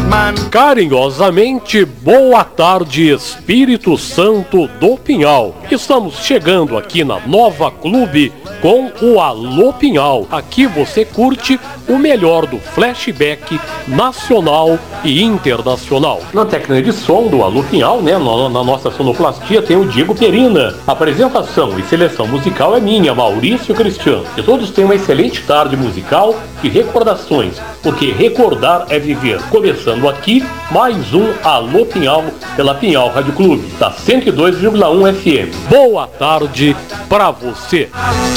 Carinhosamente, boa tarde, Espírito Santo do Pinhal. Estamos chegando aqui na Nova Clube com o Alô Pinhal. Aqui você curte o melhor do flashback nacional e internacional. Na técnica de som do Alô Pinhal, né, na nossa sonoplastia tem o Diego Perina. A apresentação e seleção musical é minha, Maurício Cristiano. Que todos tenham uma excelente tarde musical e recordações, porque recordar é viver. Começando aqui, mais um Alô Pinhal pela Pinhal Rádio Clube, da 102,1 FM. Boa tarde pra você.